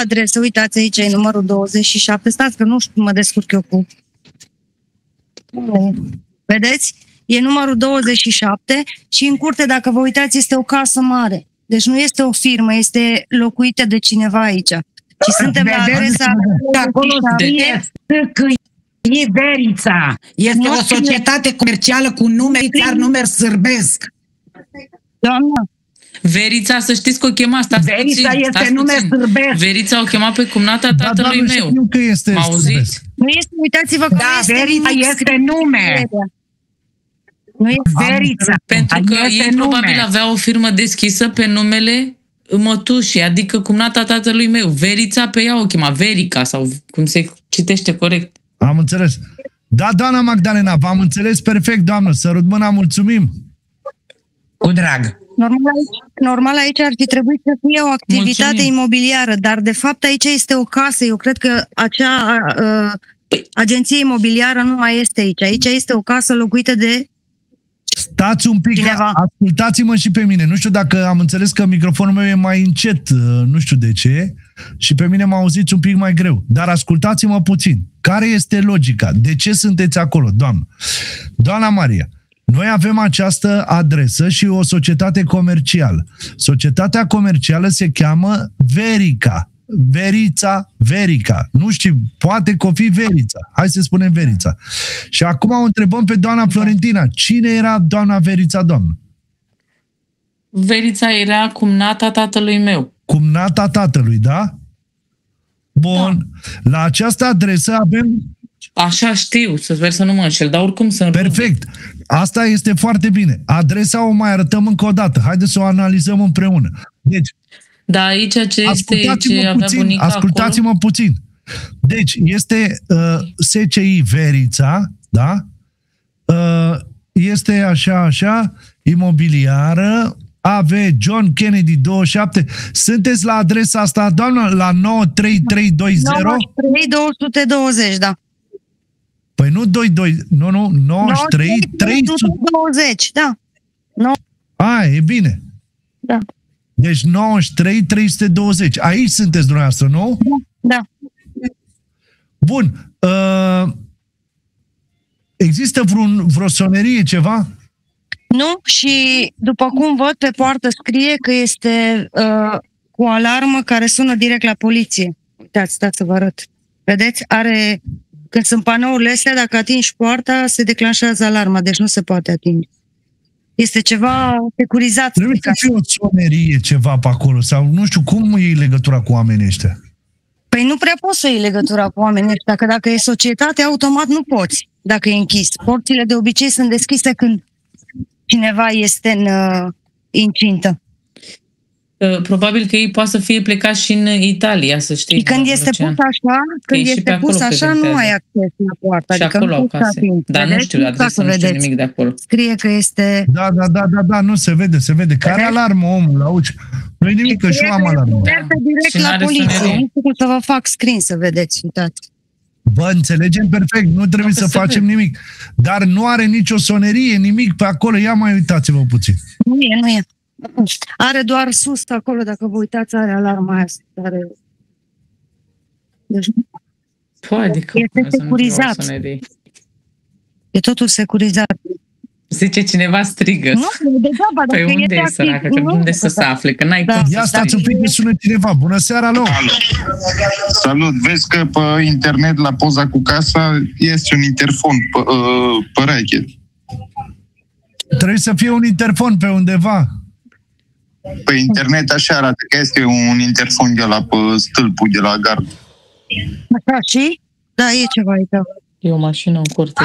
adresă, uitați aici, e numărul 27, stați că nu știu, mă descurc eu cu... Vedeți? E numărul 27 și în curte, dacă vă uitați, este o casă mare. Deci nu este o firmă, este locuită de cineva aici. Și suntem la adresa... Acolo e Verița. Este o societate comercială cu nume, țar numer sârbesc. Doamna, Verița, să știți că o chema, Verița este nume sârbesc. Verița o chema pe cumnata tatălui meu. Știu că este mă auziți? nu este, uitați-vă că Da, nu este Verița nimic este scris. nume. Nu este Verița. Pentru că Este ei nume. probabil aveau o firmă deschisă pe numele mătușii, adică cumnata tatălui meu. Verița pe ea o chema, Verica, sau cum se citește corect. Am înțeles. Da, doamna Magdalena, v-am înțeles perfect, doamnă. Sărut mâna, mulțumim. Cu drag. Normal aici ar fi trebuit să fie o activitate Mulțumim. imobiliară, dar de fapt aici este o casă. Eu cred că acea agenție imobiliară nu mai este aici. Aici este o casă locuită de... Stați un pic, Cineva. ascultați-mă și pe mine. Nu știu dacă am înțeles că microfonul meu e mai încet, nu știu de ce, și pe mine mă auziți un pic mai greu. Dar ascultați-mă puțin. Care este logica? De ce sunteți acolo, doamnă? Doamna Maria, noi avem această adresă și o societate comercială. Societatea comercială se cheamă Verica. Verica. Nu știu, poate că o fi Verița. Hai să spunem Verița. Și acum o întrebăm pe doamna Florentina. Cine era doamna Verița, doamnă? Verița era cumnata tatălui meu. Cumnata tatălui, da? Bun. Da. La această adresă avem... Așa știu, să sper să nu mă înșel, dar oricum sunt Perfect. Asta este foarte bine. Adresa o mai arătăm încă o dată. Haideți să o analizăm împreună. Deci, Da, aici ce este, ce avea bunica ascultați-mă acolo. puțin. Deci, este SCI Verița, da? Este așa, imobiliară, AV John Kennedy 27. Sunteți la adresa asta, doamnă, la 93320? 220, da. Păi nu 22, nu, 93 300. 320, da. E bine. Da. Deci 93 320. Aici sunteți dumneavoastră, nu? Da. Bun. Există vreo sonerie, ceva? Nu, și după cum văd pe poartă scrie că este cu alarmă care sună direct la poliție. Uitați, stați să vă arăt. Vedeți? Când sunt panourile astea, dacă atingi poarta, se declanșează alarma, deci nu se poate atinge. Este ceva securizat. Trebuie să fie o sonerie, ceva pe acolo, sau nu știu cum e legătura cu oamenii ăștia. Păi nu prea poți să iei legătura cu oamenii ăștia, că dacă e societate, automat nu poți, dacă e închis. Porțile de obicei sunt deschise când cineva este incintă. Probabil că ei poate să fie plecat și în Italia, să știi. Și când este pus așa, nu ai acces la poartă. Și adică acolo au case. Dar nu știu adresa, nu știu nimic de acolo. Scrie că este... Da, nu, se vede. Care alarmă, omul, auzi? Nu e nimic, că și eu am alarmă. Direct la poliție. Nu știu cum să vă fac screen să vedeți, uitați. Bă, înțelegem perfect, nu trebuie să facem nimic. Dar nu are nicio sonerie, nimic pe acolo. Ia mai uitați-vă puțin. Nu e. Are doar sus acolo, dacă vă uitați, are alarma aia. Deci, este securizat. E totul securizat. Zice cineva strigă. Nu, degeaba, dacă păi unde e săracă? Că unde să se afle? Că n-ai cum Ia stați un pic, că sună cineva. Bună seara, alo! Salut! Vezi că pe internet, la poza cu casa, este un interfon pe rachet. Trebuie să fie un interfon pe undeva. Pe internet așa arată că este un interfon de la pe stâlpul de la gard. Așa și? Da, e ceva aici. E o mașină în curte,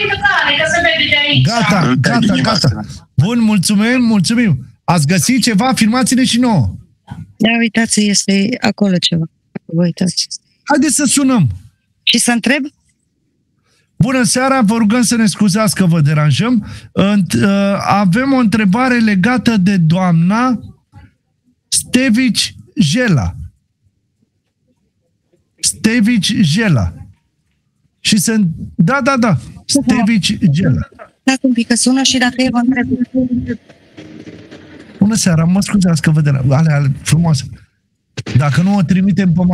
da. Gata. Bun, mulțumim. Ați găsit ceva? Filmați-ne și nouă. Da, uitați, este acolo ceva. Vă uitați. Haideți să sunăm. Și să întreb? Bună seara, vă rugăm să ne scuzați că vă deranjăm. Avem o întrebare legată de doamna Stevici Jela. Și Da. Stevici Jela. Dați un pic că sună și dacă e vă întreb. Bună seara, mă scuzați că vă deranjăm. Ale frumoase. Dacă nu o trimitem pe